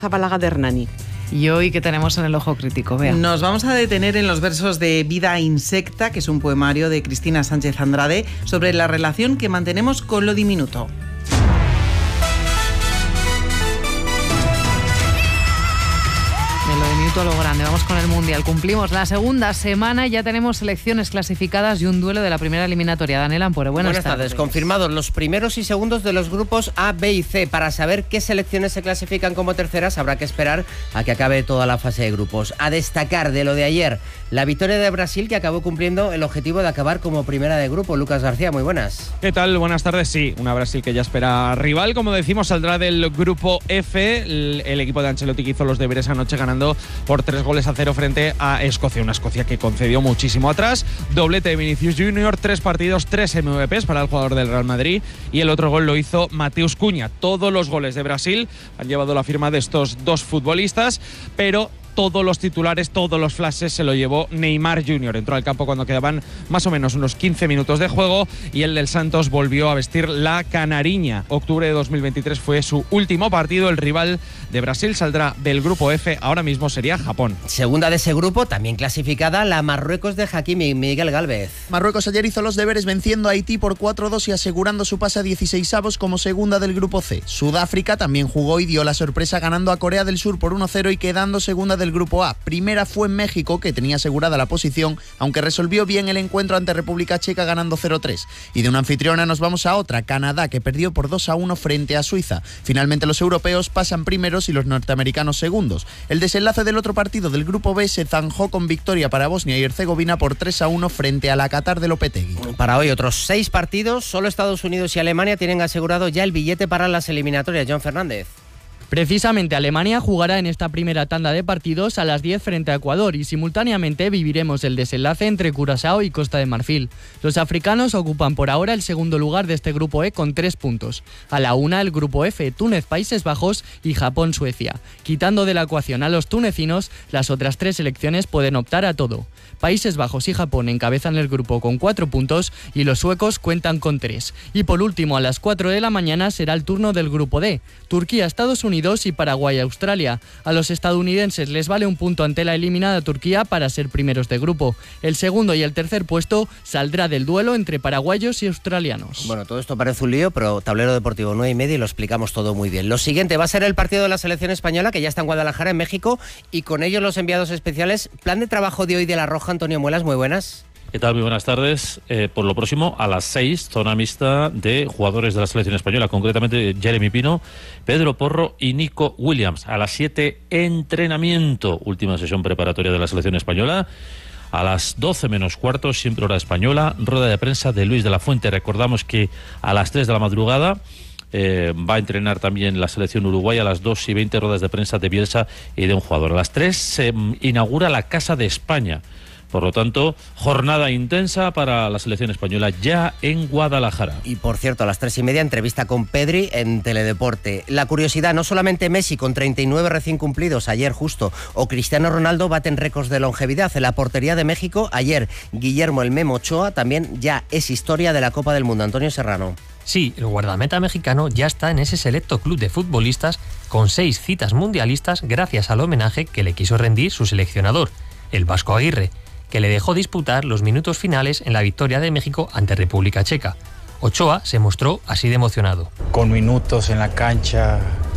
Zabalaga de Hernani. ¿Y hoy qué tenemos en el ojo crítico? Vea. Nos vamos a detener en los versos de Vida Insecta, que es un poemario de Cristina Sánchez Andrade, sobre la relación que mantenemos con lo diminuto. De lo diminuto a lo grande. Vamos con el Mundial. Cumplimos la segunda semana y ya tenemos selecciones clasificadas y un duelo de la primera eliminatoria. Daniel Ampuero, buenas tardes. Confirmados los primeros y segundos de los grupos A, B y C. Para saber qué selecciones se clasifican como terceras habrá que esperar a que acabe toda la fase de grupos. A destacar de lo de ayer, la victoria de Brasil, que acabó cumpliendo el objetivo de acabar como primera de grupo. Lucas García, muy buenas. ¿Qué tal? Buenas tardes. Sí, una Brasil que ya espera rival. Como decimos, saldrá del grupo F. El equipo de Ancelotti que hizo los deberes anoche ganando por 3-0 frente a Escocia. Una Escocia que concedió muchísimo atrás. Doblete de Vinicius Junior, 3 partidos, 3 MVPs para el jugador del Real Madrid. Y el otro gol lo hizo Mateus Cunha. Todos los goles de Brasil han llevado la firma de estos dos futbolistas, pero todos los titulares, todos los flashes se lo llevó Neymar Jr. Entró al campo cuando quedaban más o menos unos 15 minutos de juego y el del Santos volvió a vestir la canariña. Octubre de 2023 fue su último partido. El rival de Brasil saldrá del grupo F, ahora mismo sería Japón. Segunda de ese grupo, también clasificada, la Marruecos de Hakimi, Miguel Gálvez. Marruecos ayer hizo los deberes venciendo a Haití por 4-2 y asegurando su pase a 16avos como segunda del grupo C. Sudáfrica también jugó y dio la sorpresa ganando a Corea del Sur por 1-0 y quedando segunda del grupo A. Primera fue México, que tenía asegurada la posición, aunque resolvió bien el encuentro ante República Checa ganando 0-3. Y de una anfitriona nos vamos a otra, Canadá, que perdió por 2-1 frente a Suiza. Finalmente los europeos pasan primeros y los norteamericanos segundos. El desenlace del otro partido del grupo B se zanjó con victoria para Bosnia y Herzegovina por 3-1 frente a la Qatar de Lopetegui. Para hoy otros 6 partidos, solo Estados Unidos y Alemania tienen asegurado ya el billete para las eliminatorias. John Fernández. Precisamente Alemania jugará en esta primera tanda de partidos a las 10 frente a Ecuador y simultáneamente viviremos el desenlace entre Curazao y Costa de Marfil. Los africanos ocupan por ahora el segundo lugar de este grupo E con 3 puntos. A la una el grupo F, Túnez, Países Bajos y Japón, Suecia. Quitando de la ecuación a los tunecinos, las otras 3 selecciones pueden optar a todo. Países Bajos y Japón encabezan el grupo con 4 puntos y los suecos cuentan con 3. Y por último, a las 4 de la mañana será el turno del grupo D. Turquía, Estados Unidos y Paraguay, Australia. A los estadounidenses les vale un punto ante la eliminada Turquía para ser primeros de grupo. El segundo y el tercer puesto saldrá del duelo entre paraguayos y australianos. Bueno, todo esto parece un lío, pero Tablero Deportivo 9:30 y lo explicamos todo muy bien. Lo siguiente va a ser el partido de la selección española, que ya está en Guadalajara, en México, y con ellos los enviados especiales. Plan de trabajo de hoy de La Roja, Antonio Muelas, muy buenas. ¿Qué tal? Muy buenas tardes. Por lo próximo, a las 6, zona mixta de jugadores de la selección española, concretamente Jeremy Pino, Pedro Porro y Nico Williams. A las 7, entrenamiento, última sesión preparatoria de la selección española. A las 12 menos cuarto, siempre hora española, rueda de prensa de Luis de la Fuente. Recordamos que a las 3 de la madrugada va a entrenar también la selección uruguaya. A las 2:20, ruedas de prensa de Bielsa y de un jugador. A las 3 se inaugura la Casa de España. Por lo tanto, jornada intensa para la selección española ya en Guadalajara. Y por cierto, a las 3:30, entrevista con Pedri en Teledeporte. La curiosidad, no solamente Messi con 39 recién cumplidos ayer justo, o Cristiano Ronaldo baten récords de longevidad. En la portería de México, ayer Guillermo el Memo Ochoa también ya es historia de la Copa del Mundo. Antonio Serrano. Sí, el guardameta mexicano ya está en ese selecto club de futbolistas con 6 citas mundialistas gracias al homenaje que le quiso rendir su seleccionador, el Vasco Aguirre, que le dejó disputar los minutos finales en la victoria de México ante República Checa. Ochoa se mostró así de emocionado. Con minutos en la cancha,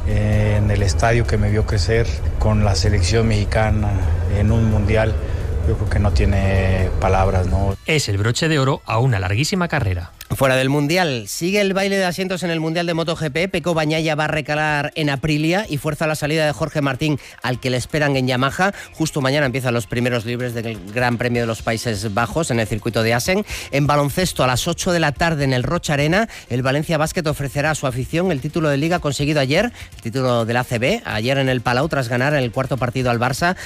en el estadio que me vio crecer, con la selección mexicana en un mundial, yo creo que no tiene palabras, ¿no? Es el broche de oro a una larguísima carrera. Fuera del Mundial, sigue el baile de asientos en el Mundial de MotoGP. Pecco Bagnaia va a recalar en Aprilia y fuerza la salida de Jorge Martín, al que le esperan en Yamaha. Justo mañana empiezan los primeros libres del Gran Premio de los Países Bajos en el circuito de Assen. En baloncesto, a las 8 de la tarde en el Rocha Arena, el Valencia Basket ofrecerá a su afición el título de Liga conseguido ayer, el título del ACB, ayer en el Palau, tras ganar en el cuarto partido al Barça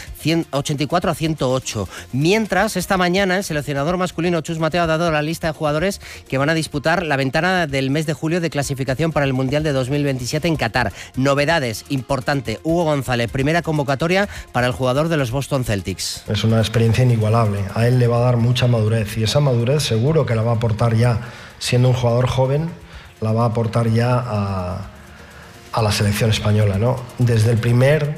84-108. Mientras, esta mañana el seleccionador masculino Chus Mateo ha dado la lista de jugadores que van a disputar la ventana del mes de julio de clasificación para el Mundial de 2027 en Qatar. Novedades, importante, Hugo González, primera convocatoria para el jugador de los Boston Celtics. Es una experiencia inigualable, a él le va a dar mucha madurez y esa madurez seguro que la va a aportar ya, siendo un jugador joven, la va a aportar ya a la selección española, ¿no? Desde el primer